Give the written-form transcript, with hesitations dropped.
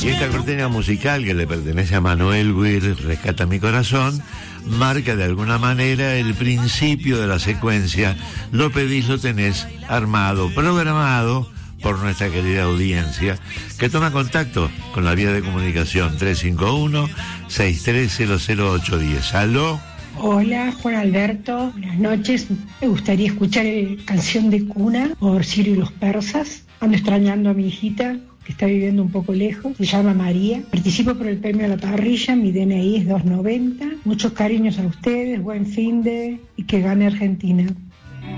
Y esta cortina musical que le pertenece a Manuel Weir, Rescata mi corazón, marca de alguna manera el principio de la secuencia. Lo pedís, lo tenés armado, programado por nuestra querida audiencia, que toma contacto con la vía de comunicación 351-6300-810. ¿Aló? Hola, Juan Alberto. Buenas noches. Me gustaría escuchar Canción de Cuna por Sirio y los Persas. Ando extrañando a mi hijita, que está viviendo un poco lejos. Se llama María. Participo por el premio a la parrilla. Mi DNI es 290. Muchos cariños a ustedes. Buen fin de... y que gane Argentina.